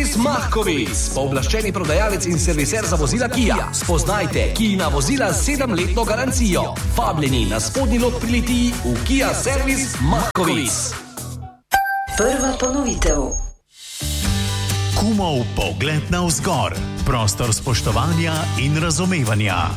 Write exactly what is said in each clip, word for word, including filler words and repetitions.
servis Mahkovic, pooblaščeni prodajalec in serviser za vozila Kia. Spoznajte Kijina vozila z sedemletno garancijo. Vabljeni na spodnji lok pri Litiji v Kia servis Mahkovic. Prva ponovitev. Kumov pogled navzgor. Prostor spoštovanja in razumevanja.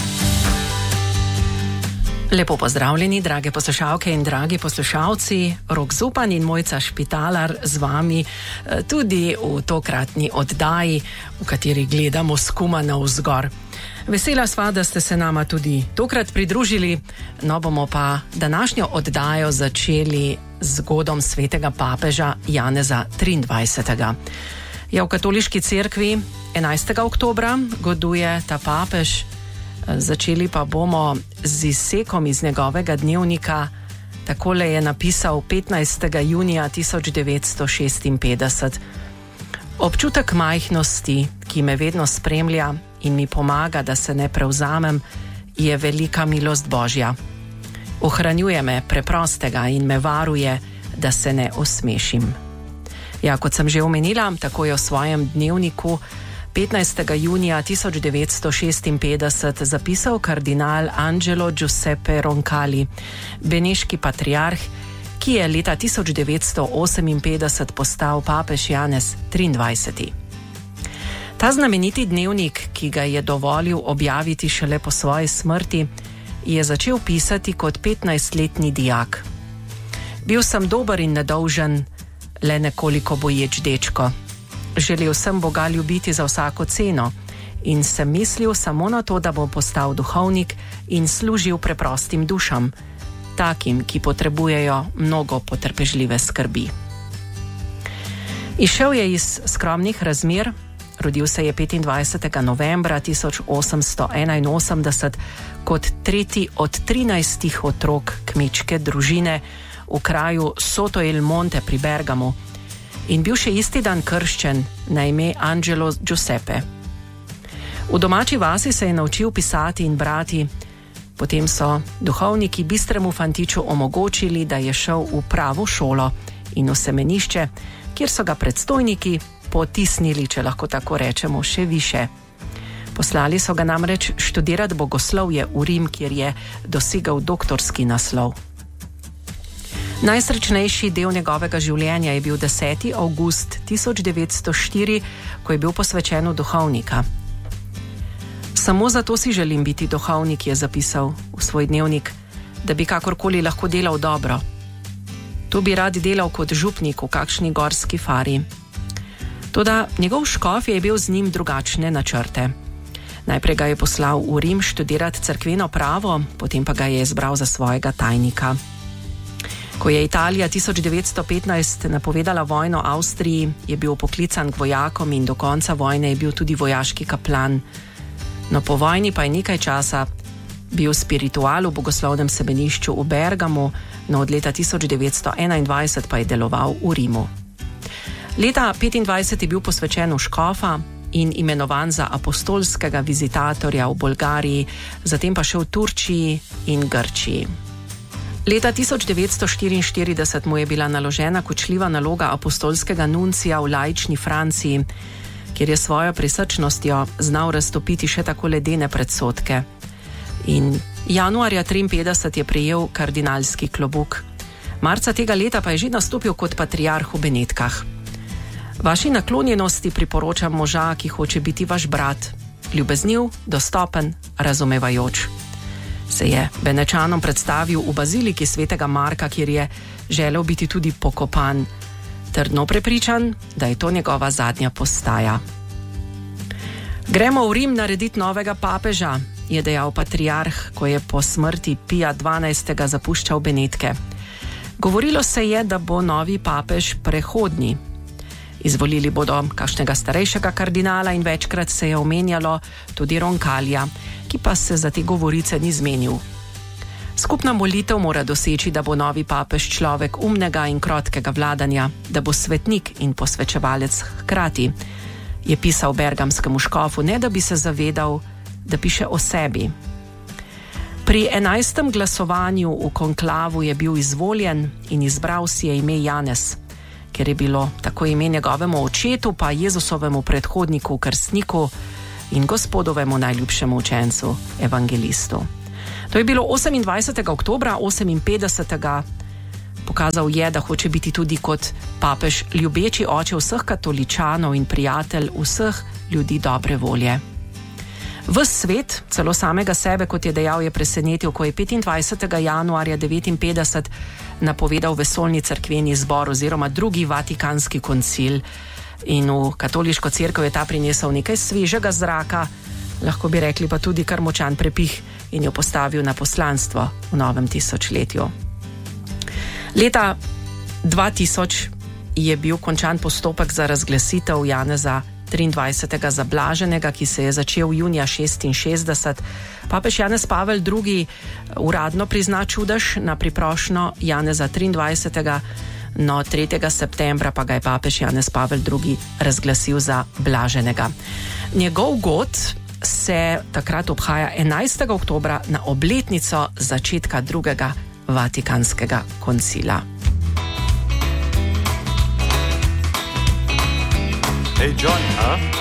Lepo pozdravljeni, drage poslušalke in dragi poslušalci. Rok Zupan in Mojca Špitalar z vami tudi v tokratni oddaji, v kateri gledamo s kuma navzgor. Vesela sva, da ste se nama tudi tokrat pridružili, no bomo pa današnjo oddajo začeli z godom svetega papeža Janeza triindvajsetega. Ja, v katoliški cerkvi enajstega oktobra goduje ta papež. Začeli pa bomo z izsekom iz njegovega dnevnika. Takole je napisal petnajstega junija tisoč devetsto šestinpetdeset. Občutek majhnosti, ki me vedno spremlja in mi pomaga, da se ne prevzamem, je velika milost Božja. Ohranjuje me preprostega in me varuje, da se ne osmešim. Ja, kot sem že omenila, tako je v svojem dnevniku petnajstega junija tisoč devetsto šestinpetdeset zapisal kardinal Angelo Giuseppe Roncalli, beneški patriarh, ki je leta tisoč devetsto oseminpetdeset postal papež Janez triindvajseti. Ta znameniti dnevnik, ki ga je dovolil objaviti šele po svoji smrti, je začel pisati kot petnajstletni dijak. Bil sem dober in nedolžen, le nekoliko boječ dečko. Želel sem Boga ljubiti za vsako ceno in sem mislil samo na to, da bom postal duhovnik in služil preprostim dušam, takim, ki potrebujejo mnogo potrpežljive skrbi. Izšel je iz skromnih razmer, rodil se je petindvajsetega novembra tisoč osemsto enainosemdeset kot tretji od trinajstih otrok kmečke družine v kraju Soto il Monte pri Bergamu in bil še isti dan krščen na ime Angelo Giuseppe. V domači vasi se je naučil pisati in brati, potem so duhovniki bistremu fantiču omogočili, da je šel v pravo šolo in v semenišče, kjer so ga predstojniki potisnili, če lahko tako rečemo, še više. Poslali so ga namreč študirati bogoslovje v Rim, kjer je dosegal doktorski naslov. Najsrečnejši del njegovega življenja je bil deseti avgust tisoč devetsto štiri, ko je bil posvečen v duhovnika. Samo zato si želim biti duhovnik, je zapisal v svoj dnevnik, da bi kakorkoli lahko delal dobro. To bi rad delal kot župnik v kakšni gorski fari. Toda njegov škof je bil z njim drugačne načrte. Najprej ga je poslal v Rim študirati cerkveno pravo, potem pa ga je izbral za svojega tajnika. Ko je Italija tisoč devetsto petnajst napovedala vojno Avstriji, je bil poklican k vojakom in do konca vojne je bil tudi vojaški kaplan. No, po vojni pa je nekaj časa bil spiritual v bogoslovnem semenišču v Bergamu, no od leta tisoč devetsto enaindvajset pa je deloval v Rimu. Leta petindvajset je bil posvečen v škofa in imenovan za apostolskega vizitatorja v Bolgariji, zatem pa še v Turčiji in Grčiji. Leta tisoč devetsto štiriinštirideset mu je bila naložena kočljiva naloga apostolskega nuncija v laični Franciji, kjer je svojo prisrčnostjo znal raztopiti še tako ledene predsodke. In januarja triinpetdeset je prejel kardinalski klobuk. Marca tega leta pa je že nastopil kot patriarh v Benetkah. Vaši naklonjenosti priporočam moža, ki hoče biti vaš brat, ljubezniv, dostopen, razumevajoč. Se je Benečanom predstavil v baziliki svetega Marka, kjer je želel biti tudi pokopan, trdno prepričan, da je to njegova zadnja postaja. Gremo v Rim narediti novega papeža, je dejal patriarh, ko je po smrti Pija dvanajstega zapuščal Benetke. Govorilo se je, da bo novi papež prehodni. Izvolili bodo kakšnega starejšega kardinala in večkrat se je omenjalo tudi Roncallija, ki pa se za te govorice ni zmenil. Skupna molitev mora doseči, da bo novi papež človek umnega in krotkega vladanja, da bo svetnik in posvečevalec hkrati, je pisal bergamskemu škofu, ne da bi se zavedal, da piše o sebi. Pri enajstem glasovanju v konklavu je bil izvoljen in izbral si je ime Janez, ker je bilo tako ime njegovemu očetu, pa Jezusovemu predhodniku, krstniku in Gospodovemu najljubšemu učencu, evangelistu. To je bilo osemindvajsetega oktobra oseminpetdesetega. Pokazal je, da hoče biti tudi kot papež ljubeči oče vseh katoličanov in prijatelj vseh ljudi dobre volje. Ves svet, celo samega sebe, kot je dejal, je presenetil, ko je petindvajsetega januarja devetinpetdeset napovedal vesoljni cerkveni zbor oziroma drugi vatikanski koncil. In v katoliško cerkev je ta prinesel nekaj svežega zraka, lahko bi rekli pa tudi kar močan prepih, in jo postavil na poslanstvo v novem tisočletju. Leta dva tisoč je bil končan postopek za razglasitev Janeza triindvajsetega za blaženega, ki se je začel junija šestinšestdeset. Papež Janez Pavel drugi uradno prizna čudež na priprošnjo Janeza triindvajsetega, no tretjega septembra pa ga je papež Janez Pavel drugi razglasil za blaženega. Njegov god se takrat obhaja enajstega oktobra na obletnico začetka drugega vatikanskega koncila. Hey John, huh?